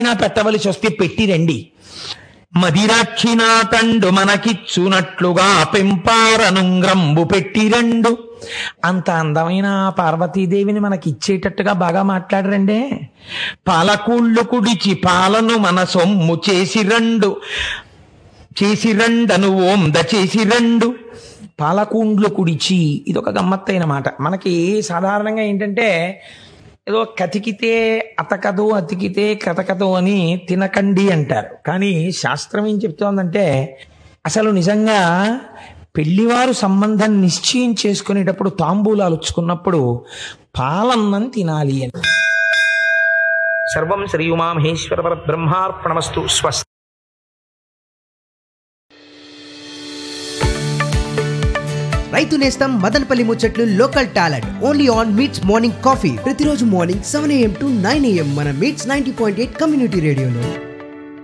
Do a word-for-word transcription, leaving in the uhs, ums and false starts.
పెట్టవలసి వస్తే పెట్టి రండి. మదిరాక్షినాతండు మనకిచ్చునట్లుగా పెంపారనుంగ్రంబు పెట్టి రెండు. అంత అందమైన పార్వతీదేవిని మనకి ఇచ్చేటట్టుగా బాగా మాట్లాడరండే. పాలకూళ్ళు కుడిచి పాలను మన సొమ్ము చేసి రెండు చేసి రెండను ఓంద చేసి రెండు. పాలకుండ్లు కుడిచి, ఇదొక గమ్మత్తైన మాట. మనకి సాధారణంగా ఏంటంటే ఏదో కతికితే అతకదు, అతికితే కతకదు అని తినకండి అంటారు. కానీ శాస్త్రం ఏం చెప్తోందంటే అసలు నిజంగా పెళ్లివారు సంబంధం నిశ్చయం చేసుకునేటప్పుడు తాంబూలాలు ఉచ్చుకున్నప్పుడు పాలన్నం తినాలి అని. సర్వం శ్రీ ఉమామహేశ్వర పరబ్రహ్మార్పణమస్తు. స్వస్తి. రైతు నేస్తం మదనపల్లి ముచ్చట్లు local talent only on meets morning coffee. ప్రతిరోజు morning seven AM to nine AM మన meets ninety point eight community రేడియోలో.